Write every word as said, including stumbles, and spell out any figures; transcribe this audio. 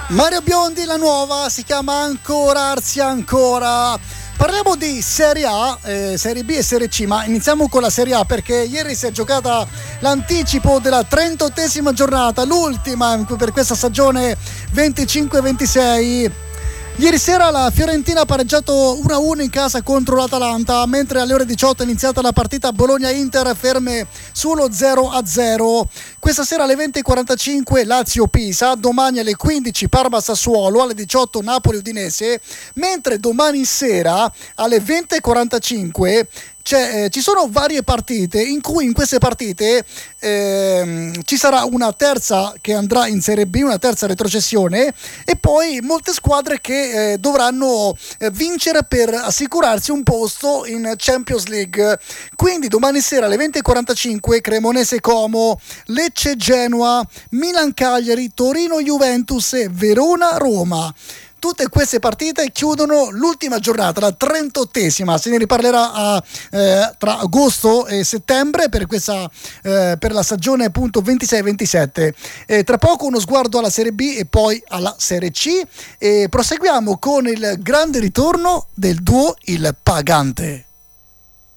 Mario Biondi, la nuova, si chiama Ancora Arzia Ancora. Parliamo di Serie A, eh, Serie B e Serie C, ma iniziamo con la Serie A perché ieri si è giocata l'anticipo della trentottesima giornata, l'ultima per questa stagione venticinque ventisei. Ieri sera la Fiorentina ha pareggiato uno a uno in casa contro l'Atalanta, mentre alle ore diciotto è iniziata la partita Bologna-Inter, ferme sullo zero a zero. Questa sera alle venti e quarantacinque Lazio-Pisa, domani alle quindici Parma-Sassuolo, alle diciotto Napoli-Udinese, mentre domani sera alle venti e quarantacinque C'è, eh, ci sono varie partite in cui in queste partite eh, ci sarà una terza che andrà in Serie B, una terza retrocessione e poi molte squadre che eh, dovranno eh, vincere per assicurarsi un posto in Champions League. Quindi domani sera alle venti e quarantacinque Cremonese Como, Lecce Genoa, Milan Cagliari, Torino Juventus e Verona Roma. Tutte queste partite chiudono l'ultima giornata, la trentottesima. Se ne riparlerà a, eh, tra agosto e settembre per questa eh, per la stagione appunto ventisei ventisette. Eh, tra poco uno sguardo alla Serie B e poi alla Serie C e proseguiamo con il grande ritorno del duo Il Pagante.